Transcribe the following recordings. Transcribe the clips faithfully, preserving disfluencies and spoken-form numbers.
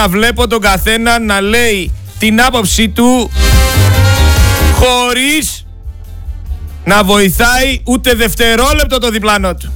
βλέπω τον καθένα να λέει την άποψή του χωρίς να βοηθάει ούτε δευτερόλεπτο το διπλανό του.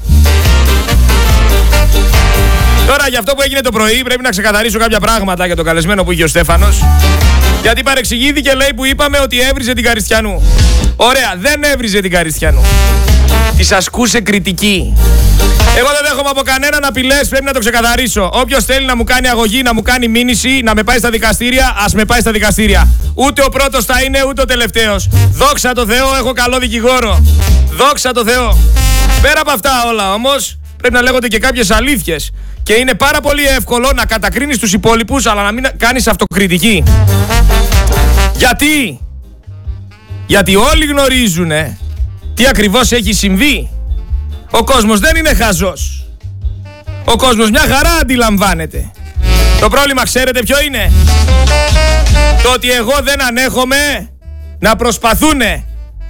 Τώρα για αυτό που έγινε το πρωί πρέπει να ξεκαθαρίσω κάποια πράγματα για τον καλεσμένο που είχε ο Στέφανος. Γιατί παρεξηγήθηκε, λέει, που είπαμε ότι έβριζε την Καριστιανού. Ωραία, δεν έβριζε την Καριστιανού. Της ασκούσε κριτική. Εγώ δεν δέχομαι από κανέναν απειλές, πρέπει να το ξεκαθαρίσω. Όποιος θέλει να μου κάνει αγωγή, να μου κάνει μήνυση, να με πάει στα δικαστήρια, ας με πάει στα δικαστήρια. Ούτε ο πρώτος θα είναι, ούτε ο τελευταίος. Δόξα τω Θεώ, έχω καλό δικηγόρο. Δόξα τω Θεώ. Πέρα από αυτά όλα όμως, πρέπει να λέγονται και κάποιες αλήθειες. Και είναι πάρα πολύ εύκολο να κατακρίνεις τους υπόλοιπους, αλλά να μην κάνεις αυτοκριτική. Γιατί? Γιατί όλοι γνωρίζουν ε, τι ακριβώς έχει συμβεί. Ο κόσμος δεν είναι χαζός. Ο κόσμος μια χαρά αντιλαμβάνεται. Το πρόβλημα ξέρετε ποιο είναι? Το ότι εγώ δεν ανέχομαι να προσπαθούνε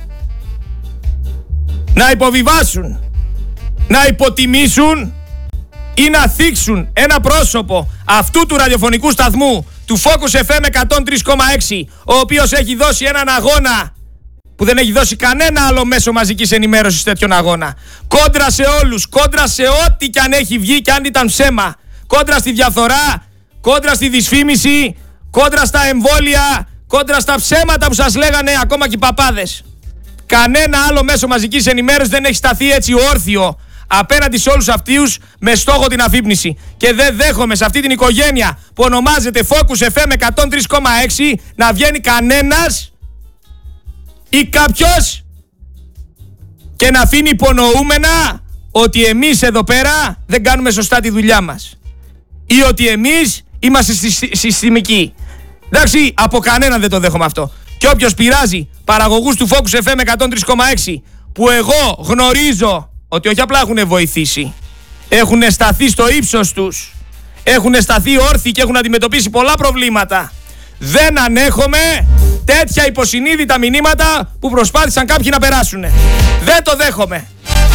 να υποβιβάσουν, να υποτιμήσουν ή να θίξουν ένα πρόσωπο αυτού του ραδιοφωνικού σταθμού, του Focus εφ εμ εκατόν τρία κόμμα έξι, ο οποίος έχει δώσει έναν αγώνα που δεν έχει δώσει κανένα άλλο μέσο μαζικής ενημέρωσης τέτοιον αγώνα. Κόντρα σε όλους, κόντρα σε ό,τι κι αν έχει βγει κι αν ήταν ψέμα. Κόντρα στη διαφθορά, κόντρα στη δυσφήμιση, κόντρα στα εμβόλια, κόντρα στα ψέματα που σας λέγανε ακόμα και οι παπάδες. Κανένα άλλο μέσο μαζικής ενημέρωσης δεν έχει σταθεί έτσι όρθιο απέναντι σε όλους αυτούς με στόχο την αφύπνιση. Και δεν δέχομαι σε αυτή την οικογένεια που ονομάζεται Focus εφ εμ εκατόν τρία κόμμα έξι να βγαίνει κανένας ή κάποιος και να αφήνει υπονοούμενα ότι εμείς εδώ πέρα δεν κάνουμε σωστά τη δουλειά μας ή ότι εμείς είμαστε συστημικοί. Εντάξει, από κανέναν δεν το δέχομαι αυτό. Και όποιος πειράζει παραγωγούς του Focus εφ εμ εκατόν τρία κόμμα έξι που εγώ γνωρίζω ότι όχι απλά έχουν βοηθήσει, έχουν σταθεί στο ύψος τους, έχουν σταθεί όρθιοι και έχουν αντιμετωπίσει πολλά προβλήματα, δεν ανέχομαι τέτοια υποσυνείδητα μηνύματα που προσπάθησαν κάποιοι να περάσουν. Δεν το δέχομαι.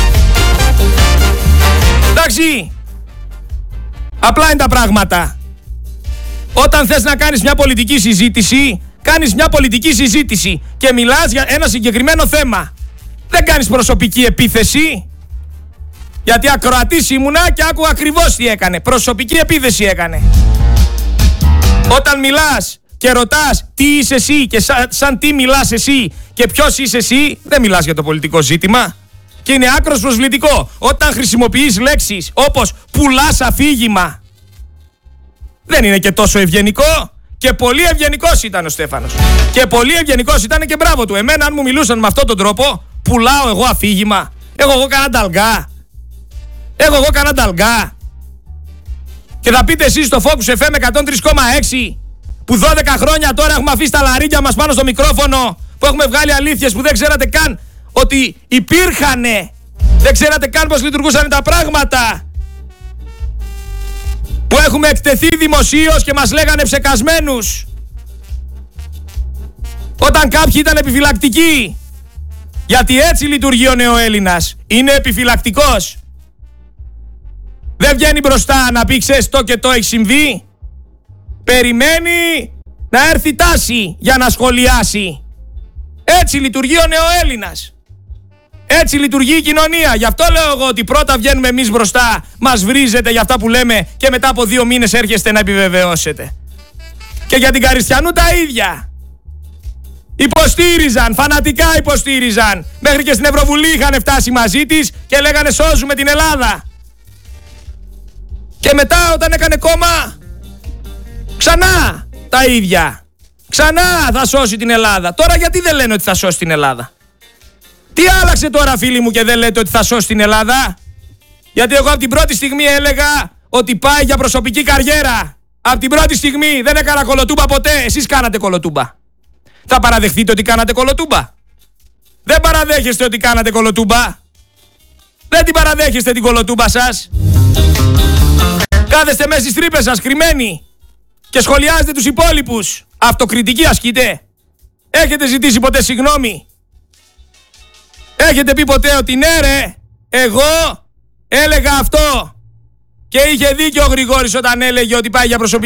Εντάξει, απλά είναι τα πράγματα. Όταν θες να κάνεις μια πολιτική συζήτηση, κάνεις μια πολιτική συζήτηση και μιλάς για ένα συγκεκριμένο θέμα. Δεν κάνεις προσωπική επίθεση. Γιατί ακροατής ήμουνα και άκουγα ακριβώς τι έκανε. Προσωπική επίθεση έκανε. Όταν μιλάς και ρωτάς τι είσαι εσύ και σαν, σαν τι μιλάς εσύ και ποιος είσαι εσύ, δεν μιλάς για το πολιτικό ζήτημα. Και είναι άκρος προσβλητικό όταν χρησιμοποιείς λέξεις όπως πουλάς αφήγημα. Δεν είναι και τόσο ευγενικό. Και πολύ ευγενικός ήταν ο Στέφανος. Και πολύ ευγενικός ήταν και μπράβο του. Εμένα αν μου μιλούσαν με αυτόν τον τρόπο, πουλάω εγώ αφήγημα. Έχω εγώ κανένα ταλγκά. Έχω εγώ κανένα ταλγκά. Και θα πείτε εσείς στο Focus εφ εμ εκατόν τρία κόμμα έξι που δώδεκα χρόνια τώρα έχουμε αφήσει τα λαρίκια μας πάνω στο μικρόφωνο, που έχουμε βγάλει αλήθειες που δεν ξέρατε καν ότι υπήρχανε. Δεν ξέρατε καν πως λειτουργούσαν τα πράγματα. Που έχουμε εκτεθεί δημοσίως και μας λέγανε ψεκασμένους. Όταν κάποιοι ήταν επιφυλακτικοί. Γιατί έτσι λειτουργεί ο νεοέλληνας. Είναι επιφυλακτικός. Δεν βγαίνει μπροστά να πει ξέρεις το και το έχει συμβεί. Περιμένει να έρθει τάση για να σχολιάσει. Έτσι λειτουργεί ο νεοέλληνας. Έτσι λειτουργεί η κοινωνία. Γι' αυτό λέω εγώ ότι πρώτα βγαίνουμε εμείς μπροστά, μας βρίζετε για αυτά που λέμε και μετά από δύο μήνες έρχεστε να επιβεβαιώσετε. Και για την Καριστιανού τα ίδια. Υποστήριζαν, φανατικά υποστήριζαν. Μέχρι και στην Ευρωβουλή είχαν φτάσει μαζί της και λέγανε σώζουμε την Ελλάδα. Και μετά όταν έκανε κόμμα, ξανά τα ίδια. Ξανά θα σώσει την Ελλάδα. Τώρα γιατί δεν λένε ότι θα σώσει την Ελλάδα? Τι άλλαξε τώρα φίλοι μου και δεν λέτε ότι θα σώσει την Ελλάδα? Γιατί εγώ από την πρώτη στιγμή έλεγα ότι πάει για προσωπική καριέρα. Από την πρώτη στιγμή δεν έκανα κολοτούμπα ποτέ. Εσείς κάνατε κολοτούμπα. Θα παραδεχτείτε ότι κάνατε κολοτούμπα? Δεν παραδέχεστε ότι κάνατε κολοτούμπα. Δεν την παραδέχεστε την κολοτούμπα σας. Κάθεστε μέσα στις τρύπες σας κρυμμένοι και σχολιάζετε τους υπόλοιπους. Αυτοκριτική ασκείτε? Έχετε ζητήσει ποτέ συγγνώμη? Έχετε πει ποτέ ότι ναι ρε, εγώ έλεγα αυτό και είχε δίκιο ο Γρηγόρης όταν έλεγε ότι πάει για προσωπική